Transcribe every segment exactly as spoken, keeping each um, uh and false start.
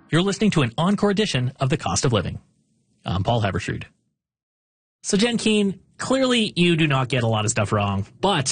You're listening to an encore edition of The Cost of Living. I'm Paul Haberstrood. So, Jen Keane, clearly you do not get a lot of stuff wrong, but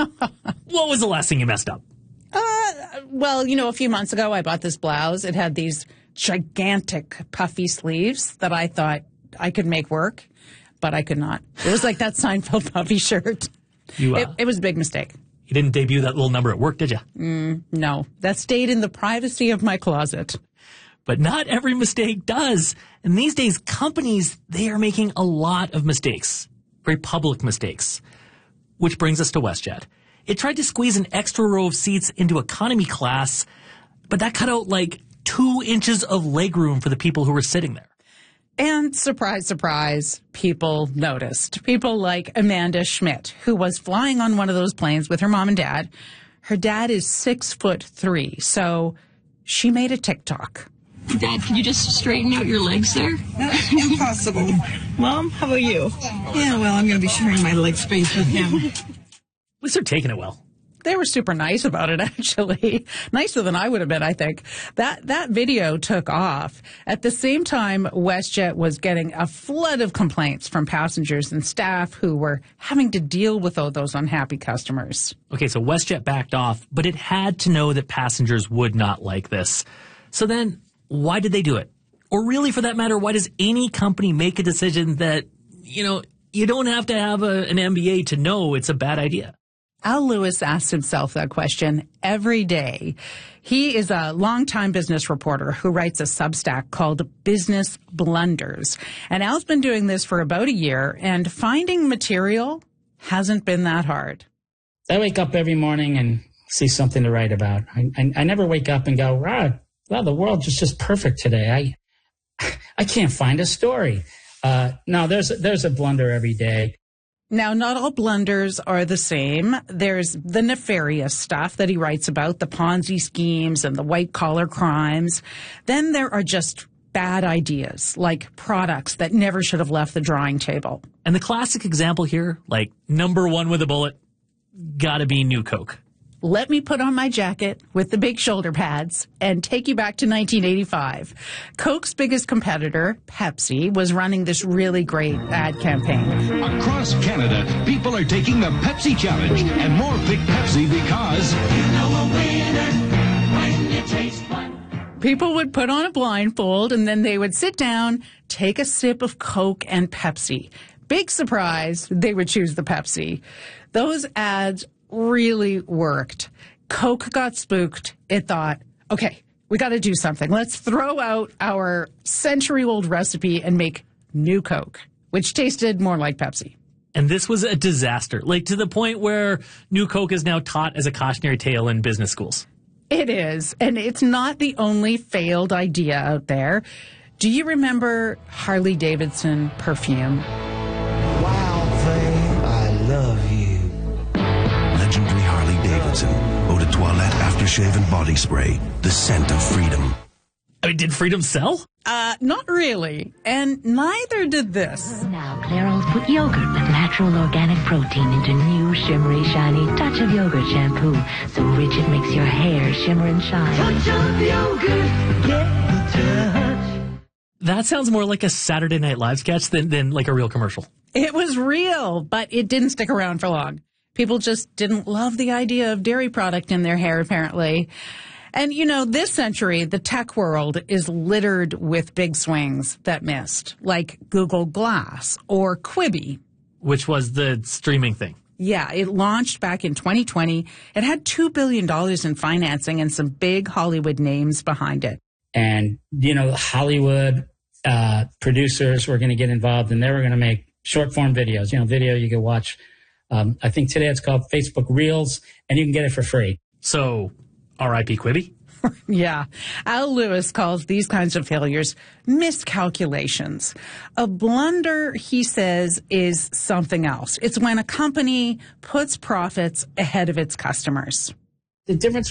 what was the last thing you messed up? Uh, well, you know, a few months ago I bought this blouse. It had these gigantic puffy sleeves that I thought I could make work, but I could not. It was like that Seinfeld puffy shirt. You, uh, it, it was a big mistake. You didn't debut that little number at work, did you? Mm, no, that stayed in the privacy of my closet. But not every mistake does. And these days, companies, they are making a lot of mistakes. Very public mistakes. Which brings us to WestJet. It tried to squeeze an extra row of seats into economy class, but that cut out like two inches of legroom for the people who were sitting there. And surprise, surprise, people noticed. People like Amanda Schmidt, who was flying on one of those planes with her mom and dad. Her dad is six foot three, so she made a TikTok. Dad, can you just straighten out your legs there? That's impossible. Mom, how about you? Yeah, well, I'm going to be sharing my leg space with him. At least they're taking it well. They were super nice about it, actually. Nicer than I would have been, I think. That that video took off. At the same time, WestJet was getting a flood of complaints from passengers and staff who were having to deal with all those unhappy customers. Okay, so WestJet backed off, but it had to know that passengers would not like this. So then, why did they do it? Or really, for that matter, why does any company make a decision that, you know, you don't have to have a, an M B A to know it's a bad idea? Al Lewis asks himself that question every day. He is a longtime business reporter who writes a Substack called Business Blunders. And Al's been doing this for about a year, and finding material hasn't been that hard. I wake up every morning and see something to write about. I, I, I never wake up and go, wow, wow, the world is just perfect today. I I can't find a story. Uh, no, there's, there's a blunder every day. Now, not all blunders are the same. There's the nefarious stuff that he writes about, the Ponzi schemes and the white-collar crimes. Then there are just bad ideas, like products that never should have left the drawing table. And the classic example here, like number one with a bullet, gotta be New Coke. Let me put on my jacket with the big shoulder pads and take you back to nineteen eighty-five. Coke's biggest competitor, Pepsi, was running this really great ad campaign. Across Canada, people are taking the Pepsi Challenge, and more pick Pepsi because you know a winner when you taste one. People would put on a blindfold and then they would sit down, take a sip of Coke and Pepsi. Big surprise, they would choose the Pepsi. Those ads really worked. Coke got spooked. It thought, okay, we got to do something. Let's throw out our century-old recipe and make New Coke, which tasted more like Pepsi. And this was a disaster, like to the point where New Coke is now taught as a cautionary tale in business schools. It is, and it's not the only failed idea out there. Do you remember Harley Davidson perfume? Wild thing, I love you. Legendary Harley Davidson, Eau de Toilette Aftershave and Body Spray, the scent of freedom. I mean, did Freedom sell? Uh, not really. And neither did this. Now, Clairol's put yogurt with natural organic protein into new shimmery, shiny Touch of Yogurt shampoo. So rich it makes your hair shimmer and shine. Touch of Yogurt, get the touch. That sounds more like a Saturday Night Live sketch than, than like a real commercial. It was real, but it didn't stick around for long. People just didn't love the idea of dairy product in their hair, apparently. And, you know, this century, the tech world is littered with big swings that missed, like Google Glass or Quibi. Which was the streaming thing. Yeah, it launched back in twenty twenty. It had two billion dollars in financing and some big Hollywood names behind it. And, you know, Hollywood uh, producers were going to get involved, and they were going to make short-form videos. You know, video you can watch. Um, I think today it's called Facebook Reels, and you can get it for free. So, R I P Quibi? Yeah. Al Lewis calls these kinds of failures miscalculations. A blunder, he says, is something else. It's when a company puts profits ahead of its customers. The difference